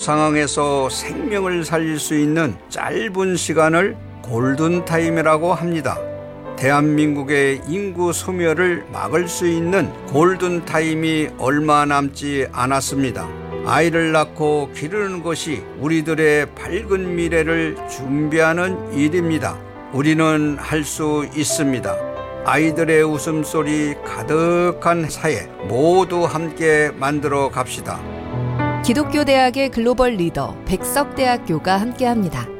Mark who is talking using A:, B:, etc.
A: 상황에서 생명을 살릴 수 있는 짧은 시간을 골든타임이라고 합니다. 대한민국의 인구 소멸을 막을 수 있는 골든타임이 얼마 남지 않았습니다. 아이를 낳고 기르는 것이 우리들의 밝은 미래를 준비하는 일입니다. 우리는 할 수 있습니다. 아이들의 웃음소리 가득한 사회 모두 함께 만들어 갑시다.
B: 기독교 대학의 글로벌 리더 백석대학교가 함께합니다.